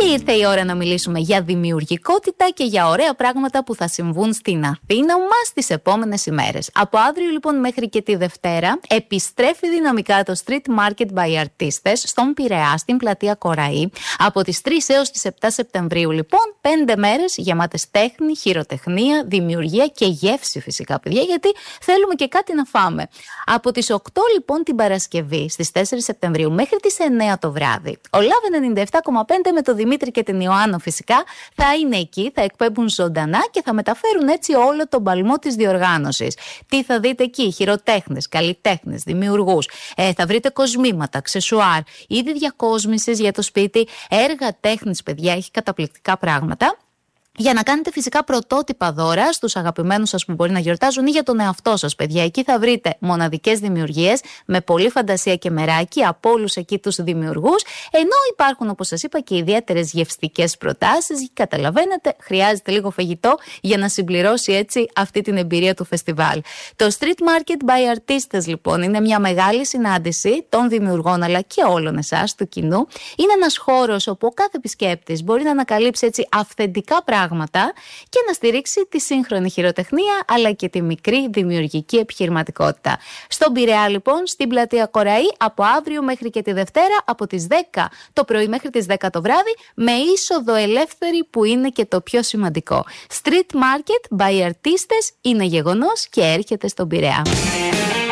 ήρθε η ώρα να μιλήσουμε για δημιουργικότητα και για ωραία πράγματα που θα συμβούν στην Αθήνα μας τις επόμενες ημέρες. Από αύριο λοιπόν μέχρι και τη Δευτέρα επιστρέφει δυναμικά το Street Market by Artistes στον Πειραιά, στην πλατεία Κοραή. Από τις 3 έως τις 7 Σεπτεμβρίου λοιπόν, 5 μέρες γεμάτες τέχνη, χειροτεχνία, δημιουργία και γεύση φυσικά παιδιά, γιατί θέλουμε και κάτι να φάμε. Από τις 8 λοιπόν την Παρασκευή στις 4 Σεπτεμβρίου μέχρι τις 9 το βράδυ, ο Love 97,5 με τον Δημήτρη και την Ιωάννα φυσικά θα είναι εκεί, θα εκπέμπουν ζωντανά και θα μεταφέρουν έτσι όλο τον παλμό της διοργάνωσης. Τι θα δείτε εκεί? Χειροτέχνες, καλλιτέχνες, δημιουργούς. Θα βρείτε κοσμήματα, αξεσουάρ, είδη διακόσμησης για το σπίτι, έργα τέχνης παιδιά, έχει καταπληκτικά πράγματα. Για να κάνετε φυσικά πρωτότυπα δώρα στους αγαπημένους σας που μπορεί να γιορτάζουν ή για τον εαυτό σας, παιδιά. Εκεί θα βρείτε μοναδικές δημιουργίες με πολλή φαντασία και μεράκι από όλους εκεί τους δημιουργούς. Ενώ υπάρχουν, όπως σας είπα, και ιδιαίτερες γευστικές προτάσεις. Καταλαβαίνετε, χρειάζεται λίγο φαγητό για να συμπληρώσει έτσι αυτή την εμπειρία του φεστιβάλ. Το Street Market by Artistes, λοιπόν, είναι μια μεγάλη συνάντηση των δημιουργών αλλά και όλων εσάς του κοινού. Είναι ένας χώρος όπου ο κάθε επισκέπτης μπορεί να ανακαλύψει έτσι αυθεντικά πράγματα και να στηρίξει τη σύγχρονη χειροτεχνία αλλά και τη μικρή δημιουργική επιχειρηματικότητα. Στον Πειραιά λοιπόν, στην πλατεία Κοραή, από αύριο μέχρι και τη Δευτέρα, από τις 10 το πρωί μέχρι τις 10 το βράδυ, με είσοδο ελεύθερη που είναι και το πιο σημαντικό. Street Market by Artistes είναι γεγονός και έρχεται στον Πειραιά.